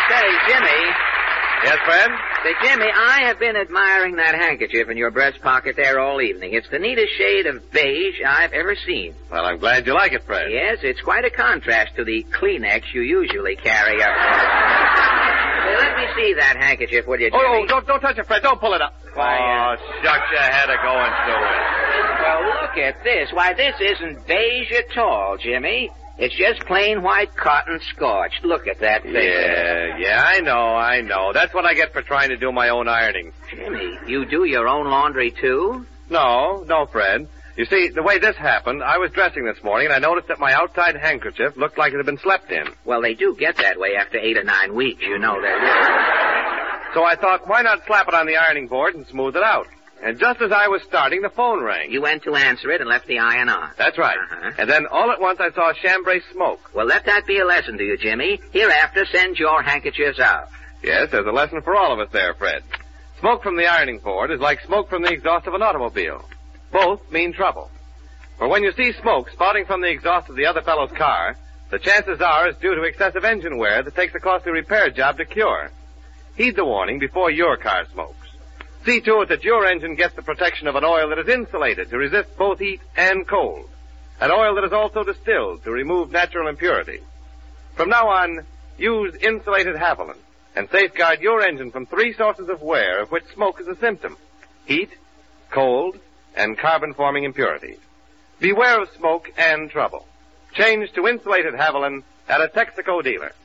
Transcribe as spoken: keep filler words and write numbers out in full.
Say, Jimmy. Yes, friend? Say, Jimmy, I have been admiring that handkerchief in your breast pocket there all evening. It's the neatest shade of beige I've ever seen. Well, I'm glad you like it, Fred. Yes, it's quite a contrast to the Kleenex you usually carry. Say, let me see that handkerchief, will you, Jimmy? Oh, oh, don't, don't touch it, Fred. Don't pull it up. Why, uh... Oh, shucks, you had to go and do it. Well, look at this. Why, this isn't beige at all, Jimmy. It's just plain white cotton scorched. Look at that thing. Yeah, yeah, I know, I know. That's what I get for trying to do my own ironing. Jimmy, you do your own laundry, too? No, no, Fred. You see, the way this happened, I was dressing this morning, and I noticed that my outside handkerchief looked like it had been slept in. Well, they do get that way after eight or nine weeks, you know that. So I thought, why not slap it on the ironing board and smooth it out? And just as I was starting, the phone rang. You went to answer it and left the iron on. That's right. Uh-huh. And then all at once I saw chambray smoke. Well, let that be a lesson to you, Jimmy. Hereafter, send your handkerchiefs out. Yes, there's a lesson for all of us there, Fred. Smoke from the ironing board is like smoke from the exhaust of an automobile. Both mean trouble. For when you see smoke spouting from the exhaust of the other fellow's car, the chances are it's due to excessive engine wear that takes a costly repair job to cure. Heed the warning before your car smokes. See to it that your engine gets the protection of an oil that is insulated to resist both heat and cold. An oil that is also distilled to remove natural impurities. From now on, use insulated Haviland and safeguard your engine from three sources of wear of which smoke is a symptom. Heat, cold, and carbon-forming impurities. Beware of smoke and trouble. Change to insulated Haviland at a Texaco dealer.